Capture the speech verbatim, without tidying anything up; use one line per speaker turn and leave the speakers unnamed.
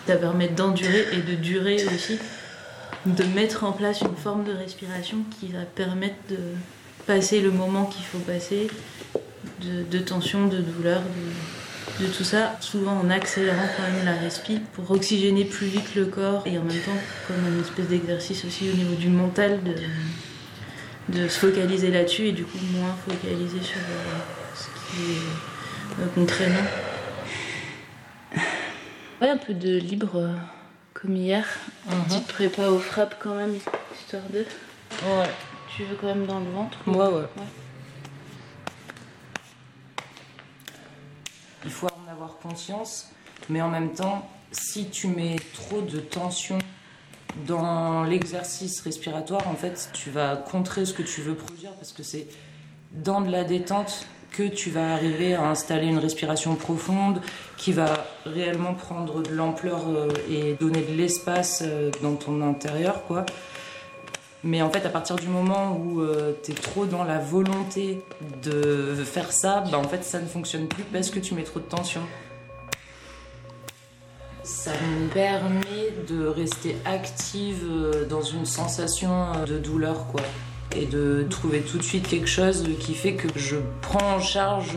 Ça permet d'endurer et de durer aussi, de mettre en place une forme de respiration qui va permettre de passer le moment qu'il faut passer, de, de tension, de douleur, de, de tout ça, souvent en accélérant quand même la respi pour oxygéner plus vite le corps et en même temps comme une espèce d'exercice aussi au niveau du mental de, de se focaliser là-dessus et du coup moins focaliser sur euh, ce qui est euh, contraignant. Ouais, un peu de libre euh, comme hier,
Mm-hmm.
petite prépa aux frappes quand même, histoire de...
Ouais.
Tu veux quand même dans le ventre?
Ouais, ouais.
ouais.
Il faut en avoir conscience, mais en même temps, si tu mets trop de tension dans l'exercice respiratoire, en fait, tu vas contrer ce que tu veux produire parce que c'est dans de la détente que tu vas arriver à installer une respiration profonde qui va réellement prendre de l'ampleur et donner de l'espace dans ton intérieur, quoi. Mais en fait, à partir du moment où euh, t'es trop dans la volonté de faire ça, bah en fait, ça ne fonctionne plus parce que tu mets trop de tension. Ça me permet de rester active dans une sensation de douleur, quoi. Et de trouver tout de suite quelque chose qui fait que je prends en charge